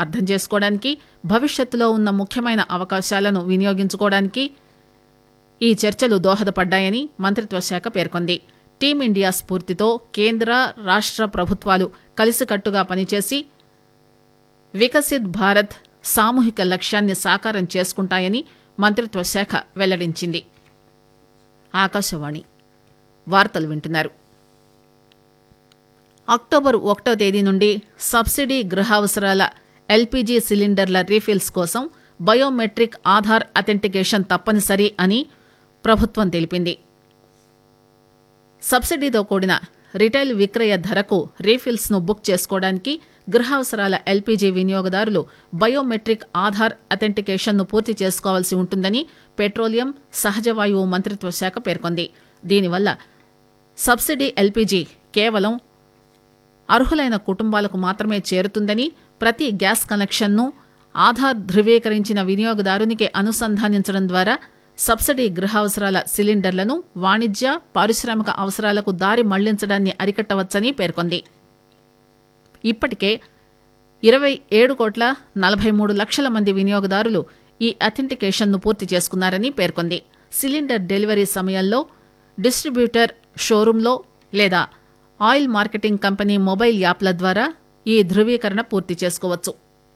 అర్థం చేసుకోవడానికి, భవిష్యత్తులో ఉన్న ముఖ్యమైన అవకాశాలను వినియోగించుకోవడానికి ఈ చర్చలు దోహదపడ్డాయని మంత్రిత్వ శాఖ పేర్కొంది. టీమిండియా స్ఫూర్తితో కేంద్ర రాష్ట్ర ప్రభుత్వాలు కలిసికట్టుగా పనిచేసి వికసిత్ భారత్ సామూహిక లక్ష్యాన్ని సాకారం చేసుకుంటాయని మంత్రిత్వ శాఖ వెల్లడించింది. ఆకాశవాణి వార్తలు వింటున్నారు. అక్టోబర్ 1వ తేదీ నుండి సబ్సిడీ గృహావసరాల ఎల్పీజీ సిలిండర్ల రీఫిల్స్ కోసం బయోమెట్రిక్ ఆధార్ అథెంటికేషన్ తప్పనిసరి అని ప్రభుత్వం తెలిపింది. సబ్సిడీతో కూడిన రిటైల్ విక్రయ ధరకు రీఫిల్స్ ను బుక్ చేసుకోవడానికి గృహావసరాల ఎల్పీజీ వినియోగదారులు బయోమెట్రిక్ ఆధార్ అథెంటికేషన్ ను పూర్తి చేసుకోవాల్సి ఉంటుందని పెట్రోలియం, సహజవాయువు మంత్రిత్వ శాఖ పేర్కొంది. దీనివల్ల సబ్సిడీ ఎల్పీజీ కేవలం అర్హులైన కుటుంబాలకు మాత్రమే చేరుతుందని, ప్రతి గ్యాస్ కనెక్షన్ను ఆధార్ ధృవీకరించిన వినియోగదారునికి అనుసంధానించడం ద్వారా సబ్సిడీ గృహావసరాల సిలిండర్లను వాణిజ్య, పారిశ్రామిక అవసరాలకు దారి మళ్లించడాన్ని అరికట్టవచ్చని పేర్కొంది. ఇప్పటికే 27,43,00,000 మంది వినియోగదారులు ఈ అథెంటికేషన్ను పూర్తి చేసుకున్నారని పేర్కొంది. సిలిండర్ డెలివరీ సమయంలో డిస్ట్రిబ్యూటర్ షోరూంలో లేదా ఆయిల్ మార్కెటింగ్ కంపెనీ మొబైల్ యాప్ల ద్వారా ఈ ధృవీకరణ పూర్తి చేసుకోవచ్చు.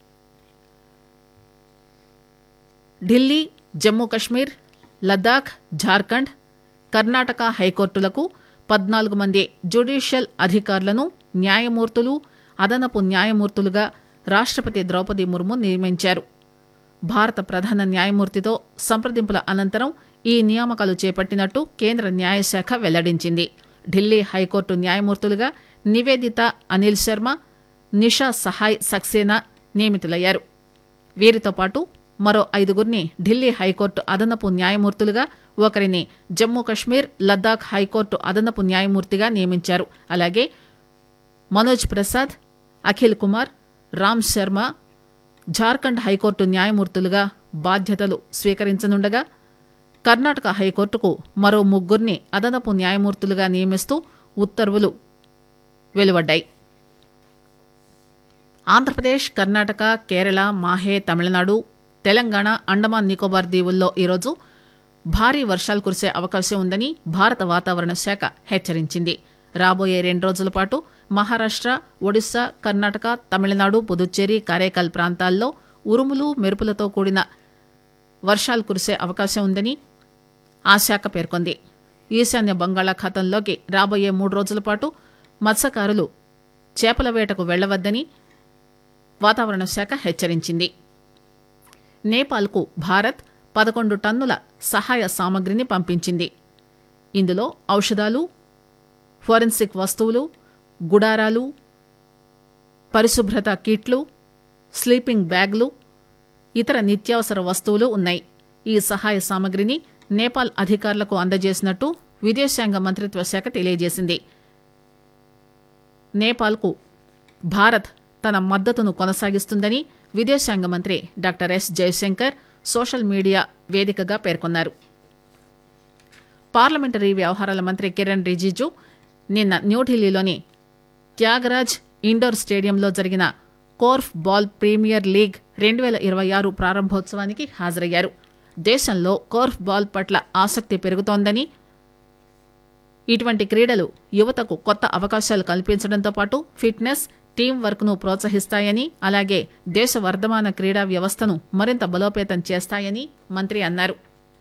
ఢిల్లీ, జమ్మూ కశ్మీర్, లద్దాఖ్, ఝార్ఖండ్, కర్ణాటక హైకోర్టులకు 14 మంది జ్యుడిషియల్ అధికారులను న్యాయమూర్తులు, అదనపు న్యాయమూర్తులుగా రాష్ట్రపతి ద్రౌపది ముర్ము నియమించారు. భారత ప్రధాన న్యాయమూర్తితో సంప్రదింపుల అనంతరం ఈ నియామకాలు చేపట్టినట్టు కేంద్ర న్యాయశాఖ వెల్లడించింది. ఢిల్లీ హైకోర్టు న్యాయమూర్తులుగా నివేదిత అనిల్ శర్మ, నిషా సహాయ్ సక్సేనా నియమితులయ్యారు. వీరితో పాటు మరో 5గురిని ఢిల్లీ హైకోర్టు అదనపు న్యాయమూర్తులుగా, ఒకరిని జమ్మూ కశ్మీర్, లద్దాఖ్ హైకోర్టు అదనపు న్యాయమూర్తిగా నియమించారు. అలాగే మనోజ్ ప్రసాద్, అఖిల్ కుమార్, రామ్ శర్మ ఝార్ఖండ్ హైకోర్టు న్యాయమూర్తులుగా బాధ్యతలు స్వీకరించనుండగా, కర్ణాటక హైకోర్టుకు మరో 3గురిని అదనపు న్యాయమూర్తులుగా నియమిస్తూ ఉత్తర్వులు వెలువడ్డాయి. ఆంధ్రప్రదేశ్, కర్ణాటక, కేరళ, మాహే, తమిళనాడు, తెలంగాణ, అండమాన్ నికోబార్ దీవుల్లో ఈరోజు భారీ వర్షాలు కురిసే అవకాశం ఉందని భారత వాతావరణ శాఖ హెచ్చరించింది. రాబోయే 2 రోజుల పాటు మహారాష్ట్ర, ఒడిశా, కర్ణాటక, తమిళనాడు, పుదుచ్చేరి, కారైకాల్ ప్రాంతాల్లో ఉరుములు, మెరుపులతో కూడిన వర్షాలు కురిసే అవకాశం ఉందని ఆ శాఖ పేర్కొంది. ఈశాన్య బంగాళాఖాతంలోకి రాబోయే 3 రోజుల పాటు మత్స్యకారులు చేపల వేటకు వెళ్లవద్దని వాతావరణ శాఖ హెచ్చరించింది. నేపాల్కు భారత్ 11 టన్నుల సహాయ సామగ్రిని పంపించింది. ఇందులో ఔషధాలు, ఫోరెన్సిక్ వస్తువులు, గుడారాలు, పరిశుభ్రత కిట్లు, స్లీపింగ్ బ్యాగ్లు, ఇతర నిత్యావసర వస్తువులు ఉన్నాయి. ఈ సహాయ సామగ్రిని నేపాల్ అధికారులకు అందజేసినట్టు విదేశాంగ మంత్రిత్వ శాఖ తెలియజేసింది. నేపాల్కు భారత్ తన మద్దతును కొనసాగిస్తుందని విదేశాంగ మంత్రి doctor yes Jayashankar social media వేదికగా పేర్కొన్నారు. పార్లమెంటరీ వ్యవహారాల మంత్రి కిరణ్ రిజిజు నిన్న న్యూఢిల్లీలోని త్యాగరాజ్ ఇండోర్ స్టేడియంలో జరిగిన కోర్ఫ్ బాల్ ప్రీమియర్ లీగ్ 2026 ప్రారంభోత్సవానికి హాజరయ్యారు. దేశంలో కోర్ఫ్ బాల్ పట్ల ఆసక్తి పెరుగుతోందని, ఇటువంటి క్రీడలు యువతకు కొత్త అవకాశాలు కల్పించడంతో పాటు ఫిట్నెస్, టీం వర్క్ ను ప్రోత్సహిస్తాయని, అలాగే దేశ వర్ధమాన క్రీడా వ్యవస్థను మరింత బలోపేతం చేస్తాయని మంత్రి అన్నారు.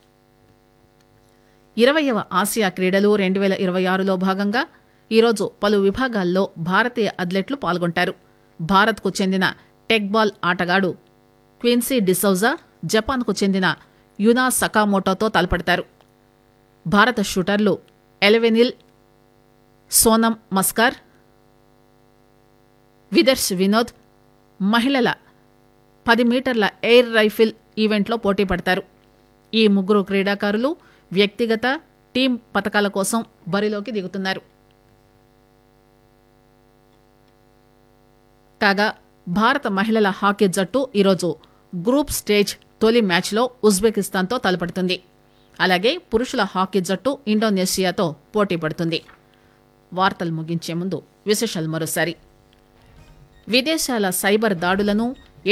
20వ ఆసియా క్రీడలు 2026లో భాగంగా ఈరోజు పలు విభాగాల్లో భారతీయ అథ్లెట్లు పాల్గొంటారు. భారత్కు చెందిన టెక్ బాల్ ఆటగాడు క్విన్సీ డిసౌజా జపాన్కు చెందిన యునా సకామోటోతో తలపడతారు. భారత షూటర్లు ఎలెవెనిల్ సోనం మస్కార్, విదర్శ్ వినోద్ మహిళల 10 మీటర్ల ఎయిర్ రైఫిల్ ఈవెంట్లో పోటీ పడతారు. ఈ 3 క్రీడాకారులు వ్యక్తిగత, టీం పతకాల కోసం బరిలోకి దిగుతున్నారు. కాగా భారత మహిళల హాకీ జట్టు ఈరోజు గ్రూప్ స్టేజ్ తొలి మ్యాచ్లో ఉజ్బెకిస్తాన్తో తలపడుతుంది. అలాగే పురుషుల హాకీ జట్టు ఇండోనేషియాతో పోటీ పడుతుంది. వార్తలు ముగించే ముందు విశేషాలు మరోసారి. విదేశాల సైబర్ దాడులను,